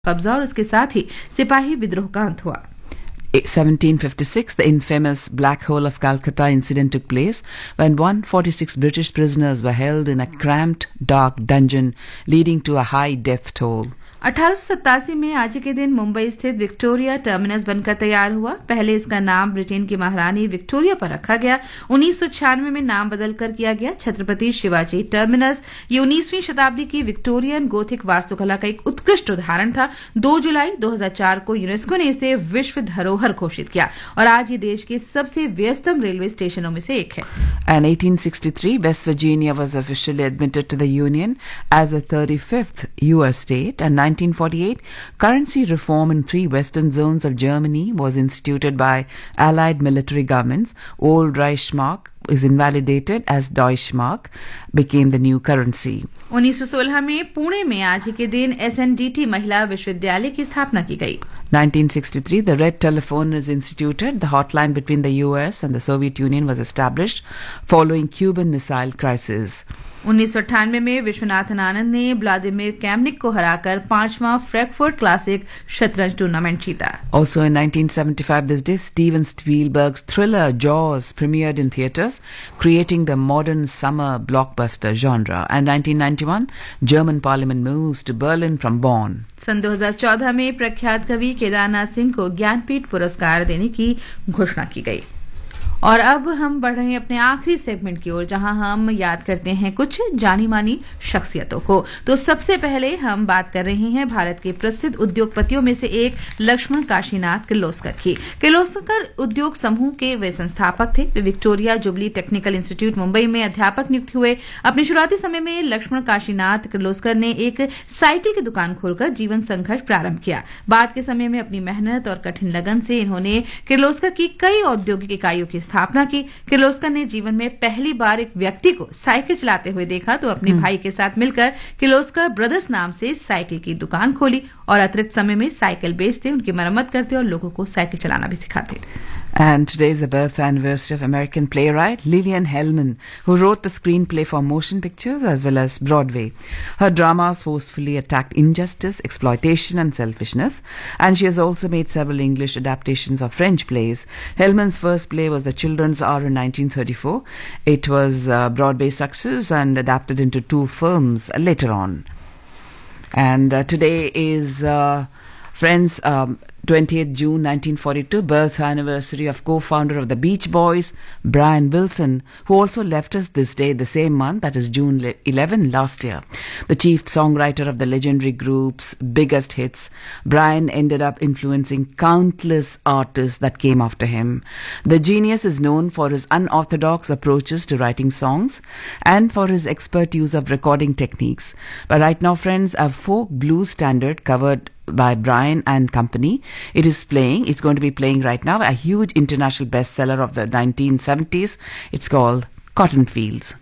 कब्जा और उसके साथ ही सिपाही विद्रोह का अंत हुआ। 1756, the infamous Black Hole of Calcutta incident took place when 146 British prisoners were held in a cramped, dark dungeon, leading to a high death toll. 1887 में आज के दिन मुंबई स्थित विक्टोरिया टर्मिनस बनकर तैयार हुआ। पहले इसका नाम ब्रिटेन की महारानी विक्टोरिया पर रखा गया। 1996 में नाम बदलकर किया गया छत्रपति शिवाजी टर्मिनस। ये 19वीं शताब्दी की विक्टोरियन गोथिक वास्तुकला का एक उत्कृष्ट उदाहरण था। 2 जुलाई 2004 को यूनेस्को ने इसे विश्व धरोहर घोषित किया और आज ये देश के सबसे व्यस्तम रेलवे स्टेशनों में से एक है। In 1863, West Virginia was officially admitted to the Union as the 35th U.S. state, and 1948, currency reform in 3 western zones of Germany was instituted by Allied military governments. Old Reichsmark is invalidated as Deutschmark became the new currency. 1916 में पुणे में आज के दिन SNDT महिला विश्वविद्यालय की स्थापना की गई। 1963, the Red Telephone is instituted. The hotline between the US and the Soviet Union was established following Cuban Missile Crisis. 1998 में विश्वनाथन आनंद ने व्लादिमीर कैमनिक को हराकर 5वां फ्रैंकफर्ट क्लासिक शतरंज टूर्नामेंट जीता। Also in 1975, this day, Steven Spielberg's thriller Jaws premiered in theaters, creating the modern summer blockbuster genre. And 1991, German Parliament moves to Berlin from Bonn. सन 2014 में प्रख्यात कवि केदारनाथ सिंह को ज्ञानपीठ पुरस्कार देने की घोषणा की गई। और अब हम बढ़ रहे हैं अपने आखिरी सेगमेंट की ओर, जहां हम याद करते हैं कुछ जानी मानी शख्सियतों को। तो सबसे पहले हम बात कर रहे हैं भारत के प्रसिद्ध उद्योगपतियों में से एक लक्ष्मण काशीनाथ किर्लोस्कर की। किर्लोस्कर उद्योग समूह के वे संस्थापक थे। वे Victoria jubilee technical institute Mumbai में अध्यापक नियुक्त हुए। अपने शुरुआती समय में लक्ष्मण काशीनाथ किर्लोस्कर ने एक साइकिल की दुकान खोलकर जीवन संघर्ष प्रारंभ किया। बाद के समय में अपनी मेहनत और कठिन लगन से इन्होंने किर्लोस्कर की कई औद्योगिक इकाइयों की स्थापना की। किर्लोस्कर ने जीवन में पहली बार एक व्यक्ति को साइकिल चलाते हुए देखा तो अपने भाई के साथ मिलकर किर्लोस्कर ब्रदर्स नाम से साइकिल की दुकान खोली और अतिरिक्त समय में साइकिल बेचते, उनकी मरम्मत करते और लोगों को साइकिल चलाना भी सिखाते। And today is the birth anniversary of American playwright Lillian Hellman, who wrote the screenplay for motion pictures as well as Broadway. Her dramas forcefully attacked injustice, exploitation and selfishness, and she has also made several English adaptations of French plays. Hellman's first play was The Children's Hour in 1934. It was a Broadway success and adapted into 2 films later on. And today is friends, 28th June 1942, birth anniversary of co-founder of the Beach Boys, Brian Wilson, who also left us this day, the same month, that is June 11 last year. The chief songwriter of the legendary group's biggest hits, Brian ended up influencing countless artists that came after him. The genius is known for his unorthodox approaches to writing songs and for his expert use of recording techniques. But right now, friends, a folk blues standard covered by Brian and company. It's going to be playing right now, a huge international bestseller of the 1970s. It's called Cotton Fields.